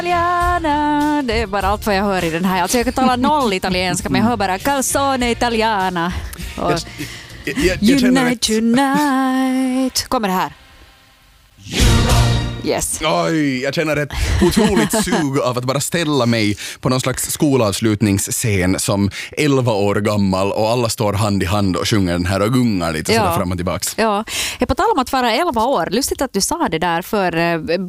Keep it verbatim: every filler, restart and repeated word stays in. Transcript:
Italiana. Det är bara allt vad jag hör i den här. Alltså jag kan tala noll italienska, men jag hör bara calzone italiana. Och Jag, jag, jag, jag känner unite, unite. Kommer det här. Yes. Oj, jag känner ett otroligt sug av att bara ställa mig på någon slags skolavslutningsscen som elva år gammal och alla står hand i hand och sjunger den här och gungar lite Ja. sådär fram och tillbaks. Ja, på tal om att vara elva år, lustigt att du sa det där, för